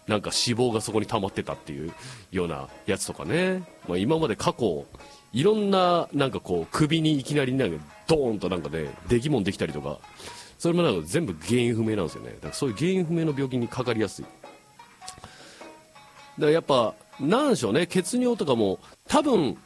なんか脂肪がそこに溜まってたっていうようなやつとかね、まあ、今まで過去いろんななんかこう首にいきなりなんかドーンとなんかね出来物できたりとか、それもなんか全部原因不明なんですよね。だからそういう原因不明の病気にかかりやすい。だからやっぱなんでしょうね、血尿とかも多分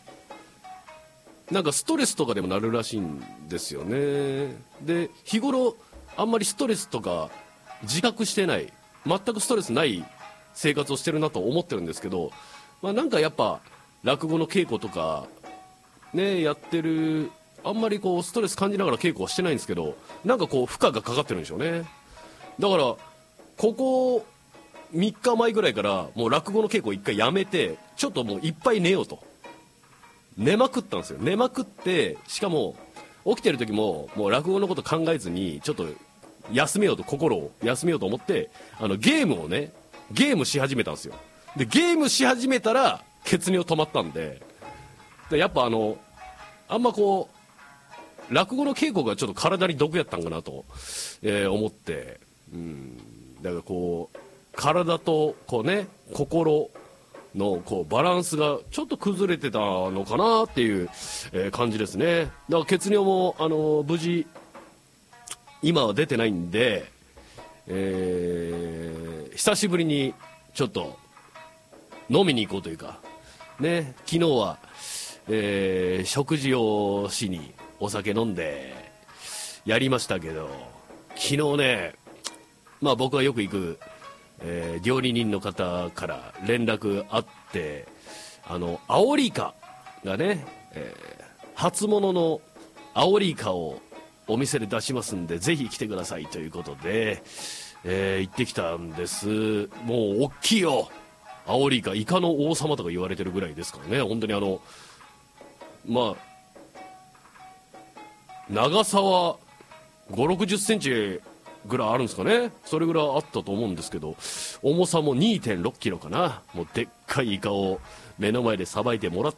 なんかストレスとかでもなるらしいんですよね。で日頃あんまりストレスとか自覚してない、全くストレスない生活をしてるなと思ってるんですけど、まあ、なんかやっぱ落語の稽古とかねやってる、あんまりこうストレス感じながら稽古はしてないんですけど、なんかこう負荷がかかってるんでしょうね。だからここ3日前ぐらいからもう落語の稽古1回やめて、ちょっともういっぱい寝ようと、寝まくったんですよ。寝まくって、しかも起きてる時ももう落語のこと考えずにちょっと休めようと、心を休めようと思ってゲームし始めたんですよ。でゲームし始めたら血尿止まったんで、やっぱあんまこう落語の稽古がちょっと体に毒やったんかなと、思って、だからこう体とこうね心のこうバランスがちょっと崩れてたのかなっていう、感じですね。だから血尿も無事今は出てないんで、久しぶりにちょっと飲みに行こうというかね、昨日は、食事をしにお酒飲んでやりましたけど、昨日ね、まあ僕はよく行く、料理人の方から連絡あって、アオリイカがね、初物のアオリイカをお店で出しますんでぜひ来てくださいということで、行ってきたんです。もう大きいよ、アオリイカ、イカの王様とか言われてるぐらいですからね。本当にまあ長さは5、60センチぐらいあるんですかね。それぐらいあったと思うんですけど、重さも 2.6 キロかな。もうでっかいイカを目の前でさばいてもらって、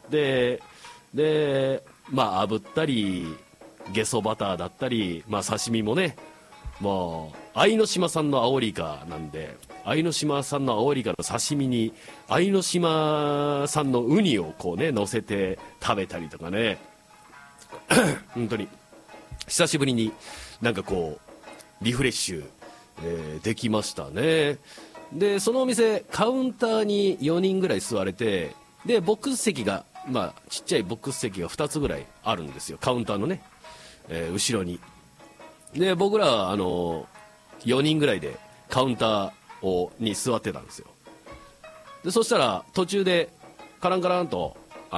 でまあ炙ったりゲソバターだったり、まあ刺身もね、まあ愛の島産のアオリイカなんで、愛の島産のアオリイカの刺身に愛の島産のウニをこうね乗せて食べたりとかね本当に久しぶりになんかこうリフレッシュ、できましたね。でそのお店カウンターに4人ぐらい座れて、でボックス席がまあちっちゃいボックス席が2つぐらいあるんですよ、カウンターのね、後ろに。で僕らは4人ぐらいでカウンターに座ってたんですよ。でそしたら途中でカランカランと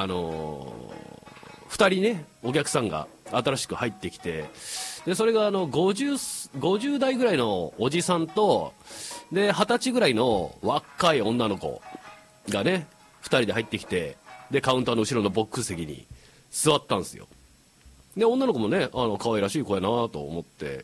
2人ねお客さんが新しく入ってきて、でそれが50代ぐらいのおじさんと、で20歳ぐらいの若い女の子がね2人で入ってきて、でカウンターの後ろのボックス席に座ったんですよ。で女の子もね可愛らしい子やなと思って、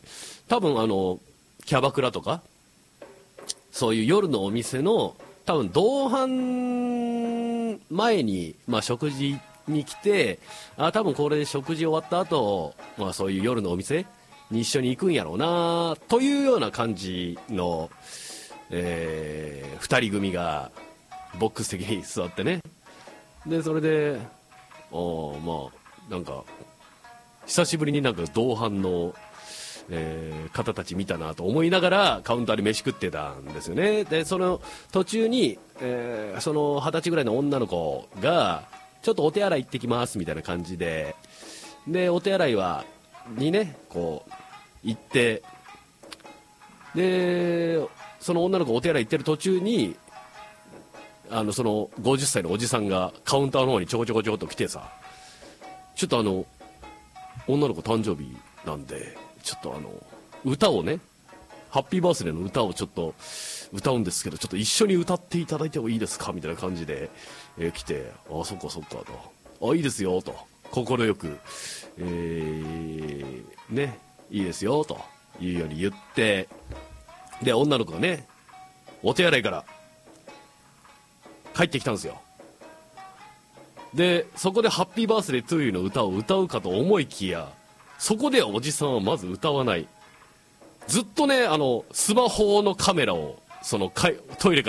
多分キャバクラとかそういう夜のお店の多分同伴前に、まあ、食事に来て、多分これで食事終わった後、まあそういう夜のお店に一緒に行くんやろうなというような感じの、2人組がボックス席に座ってね、でそれでまあなんか久しぶりになんか同伴の、方たち見たなと思いながらカウンターで飯食ってたんですよね。でその途中に、その20歳ぐらいの女の子がちょっとお手洗い行ってきますみたいな感じで、でお手洗いにねこう行って、でその女の子お手洗い行ってる途中にその50歳のおじさんがカウンターの方にちょこちょこちょこっと来てさ、ちょっと女の子誕生日なんでちょっと歌をね、ハッピーバースデーの歌をちょっと歌うんですけど、ちょっと一緒に歌っていただいてもいいですかみたいな感じで、来て、あそっかそっかと、いいですよと快く、ねいいですよというように言って、で女の子がねお手洗いから帰ってきたんですよ。でそこでハッピーバースデートゥーユーの歌を歌うかと思いきや、そこでおじさんはまず歌わない。ずっとねスマホのカメラをトイレから